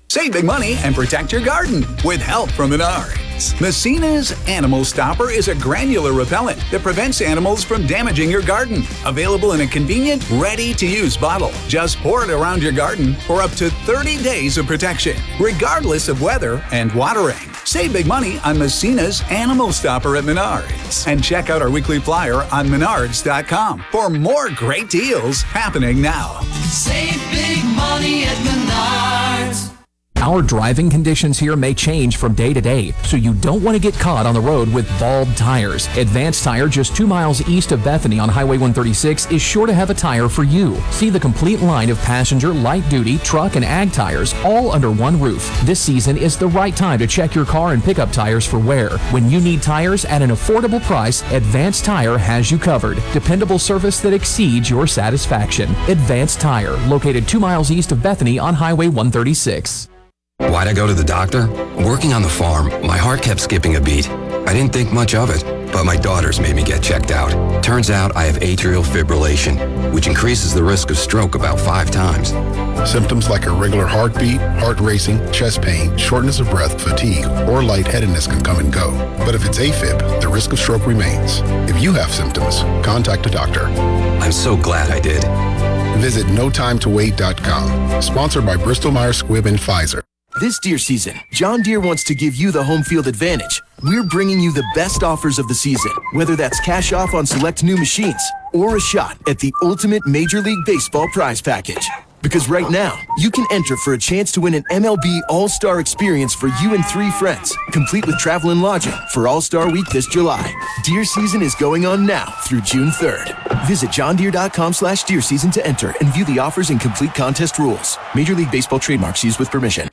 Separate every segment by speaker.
Speaker 1: Save big money and protect your garden with help from Menards. Messina's Animal Stopper is a granular repellent that prevents animals from damaging your garden. Available in a convenient, ready-to-use bottle. Just pour it around your garden for up to 30 days of protection, regardless of weather and watering. Save big money on Messina's Animal Stopper at Menards. And check out our weekly flyer on menards.com for more great deals happening now.
Speaker 2: Save big money at Menards.
Speaker 3: Our driving conditions here may change from day to day, so you don't want to get caught on the road with bald tires. Advanced Tire, just 2 miles east of Bethany on Highway 136, is sure to have a tire for you. See the complete line of passenger, light-duty, truck, and ag tires, all under one roof. This season is the right time to check your car and pickup tires for wear. When you need tires at an affordable price, Advanced Tire has you covered. Dependable service that exceeds your satisfaction. Advanced Tire, located 2 miles east of Bethany on Highway 136.
Speaker 4: Why'd I go to the doctor? Working on the farm, my heart kept skipping a beat. I didn't think much of it, but my daughters made me get checked out. Turns out I have atrial fibrillation, which increases the risk of stroke about 5 times.
Speaker 5: Symptoms like irregular heartbeat, heart racing, chest pain, shortness of breath, fatigue, or lightheadedness can come and go. But if it's AFib, the risk of stroke remains. If you have symptoms, contact a doctor.
Speaker 4: I'm so glad I did.
Speaker 5: Visit notimetowait.com. Sponsored by Bristol-Myers Squibb and Pfizer.
Speaker 6: This deer season, John Deere wants to give you the home field advantage. We're bringing you the best offers of the season, whether that's cash off on select new machines or a shot at the ultimate Major League Baseball prize package. Because right now, you can enter for a chance to win an MLB All-Star experience for you and 3 friends, complete with travel and lodging for All-Star Week this July. Deer season is going on now through June 3rd. Visit johndeere.com/deer season to enter and view the offers and complete contest rules. Major League Baseball trademarks used with permission.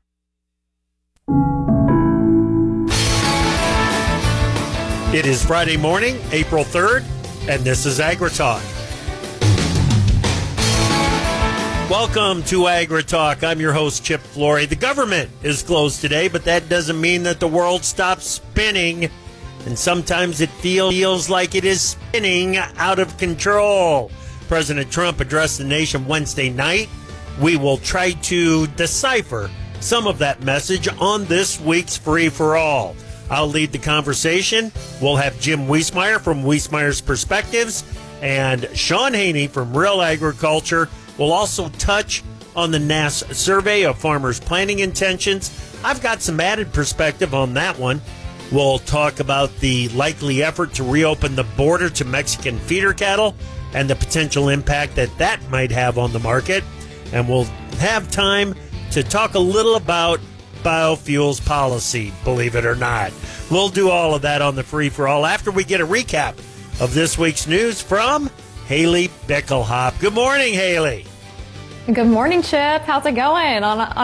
Speaker 7: It is Friday morning, April 3rd, and this is AgriTalk. Welcome to AgriTalk. I'm your host, Chip Flory. The government is closed today, but that doesn't mean that the world stops spinning. And sometimes it feels like it is spinning out of control. President Trump addressed the nation Wednesday night. We will try to decipher some of that message on this week's Free for All. I'll lead the conversation. We'll have Jim Wiesmeyer from Wiesmeyer's Perspectives and Sean Haney from Real Agriculture. We'll also touch on the NASS survey of farmers' planting intentions. I've got some added perspective on that one. We'll talk about the likely effort to reopen the border to Mexican feeder cattle and the potential impact that that might have on the market. And we'll have time to talk a little about biofuels policy, believe it or not. We'll do all of that on the Free for All after we get a recap of this week's news from Haley Bickelhop. Good morning, Haley.
Speaker 8: Good morning, Chip. How's it going on